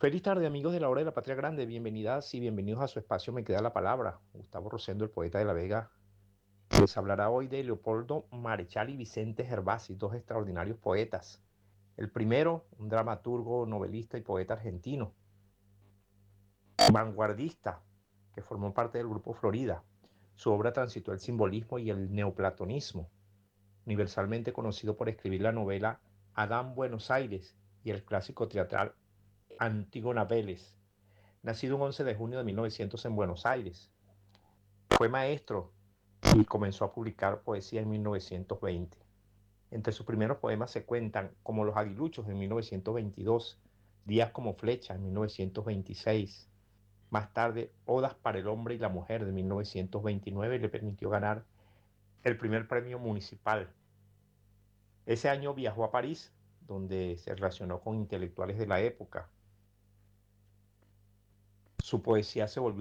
Feliz tarde, amigos de la Hora de la Patria Grande. Bienvenidas y bienvenidos a su espacio Me Queda la Palabra. Gustavo Rosendo, el poeta de la Vega, les hablará hoy de Leopoldo Marechal y Vicente Gervasi, dos extraordinarios poetas. El primero, un dramaturgo, novelista y poeta argentino, vanguardista, que formó parte del Grupo Florida. Su obra transitó el simbolismo y el neoplatonismo, universalmente conocido por escribir la novela Adán Buenos Aires y el clásico teatral Antígona Vélez. Nacido un 11 de junio de 1900 en Buenos Aires, fue maestro y comenzó a publicar poesía en 1920. Entre sus primeros poemas se cuentan Como los aguiluchos en 1922, Días como flecha en 1926. Más tarde, Odas para el hombre y la mujer de 1929 le permitió ganar el primer premio municipal. Ese año viajó a París, donde se relacionó con intelectuales de la época. Su poesía se volvió